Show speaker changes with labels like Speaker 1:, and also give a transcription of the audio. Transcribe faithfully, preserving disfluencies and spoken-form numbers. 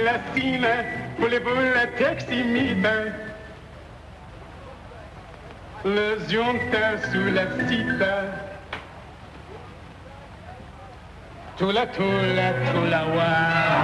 Speaker 1: la cine, pour les boules teximides. Le jonte sous la cite. Tout la, tout la, tout la, wa.